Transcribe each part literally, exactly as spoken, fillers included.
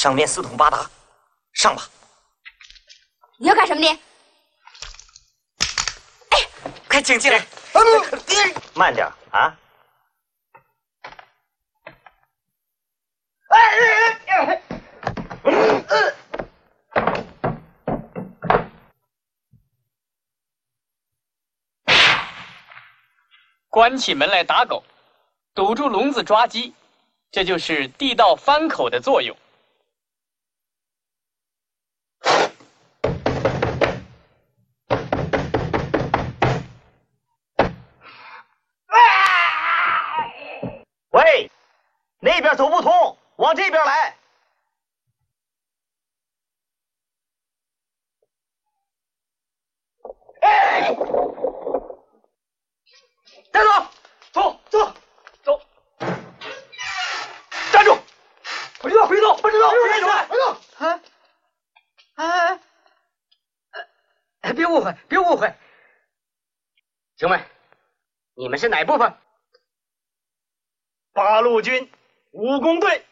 上面四通八达，上吧。 你要干什么你？哎， 快请进来。慢点啊！哎哎哎！ 关起门来打狗，堵住笼子抓鸡，这就是地道翻口的作用。 喂，那边走不通，往这边来。哎！站住！走走走！站住！回去走，回去走，回去走，回去走，回去走！ 啊！哎哎！别误会，别误会，兄们，你们是哪部分？ 八路军武工队。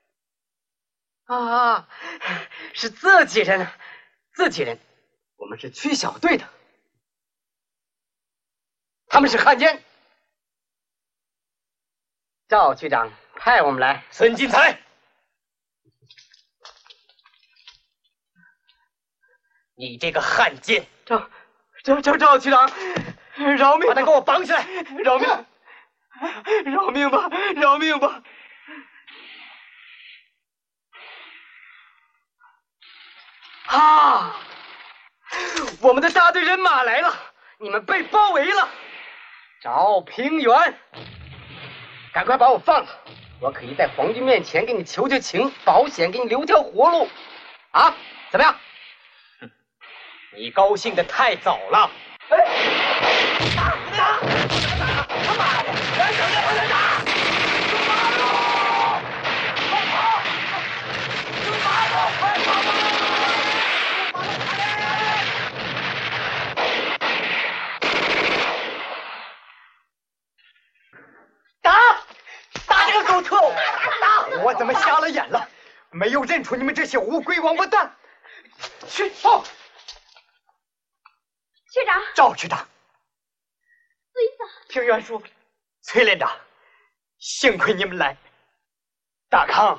啊，是自己人，自己人，我们是区小队的，他们是汉奸。赵区长派我们来。 孙进才，你这个汉奸！ 赵赵赵赵区长，饶命！ 把他给我绑起来！ 饶命！饶命吧！饶命吧！啊！我们的大队人马来了，你们被包围了。赵平原，赶快把我放了，我可以在皇军面前给你求求情，保险给你留条活路。啊，怎么样？ 你高兴的太早了。哎！打！打！打！他妈的！来小子，快点打！出马路！快跑！出马路！快跑吧！ 打！打这个狗臭！打！我怎么瞎了眼了？没有认出你们这些乌龟王八蛋！去报！ 区长， 赵区长， 孙子， 平原叔，崔连长，幸亏你们来。大康，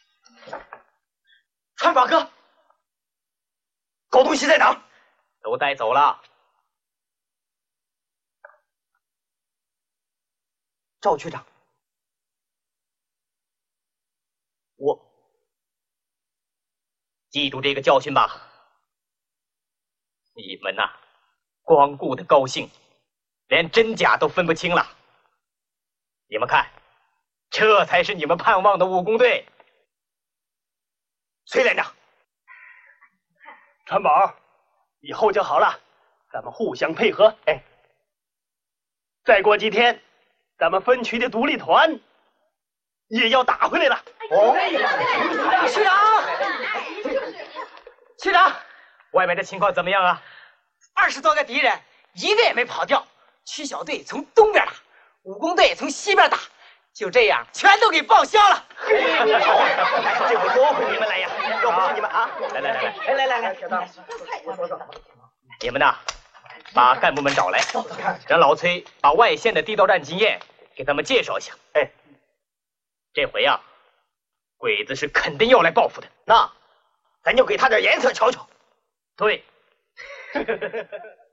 川宝哥，狗东西在哪儿？ 都带走了。 赵区长， 我记住这个教训吧。你们呐、啊，光顾的高兴，连真假都分不清了。你们看，这才是你们盼望的武工队。崔连长， 川宝，以后就好了，咱们互相配合。 哎， 再过几天，咱们分区的独立团也要打回来了。 哦， 区长，区长， 外面的情况怎么样啊？ 二十多个敌人，一个也没跑掉。区小队从东边打，武工队从西边打，就这样全都给报销了。 这回多亏你们来呀！要不是你们啊，来来来来来来来来， 你们呐，把干部们找来，让老崔把外线的地道战经验给他们介绍一下。哎，这回呀、啊，鬼子是肯定要来报复的，那咱就给他点颜色瞧瞧。对。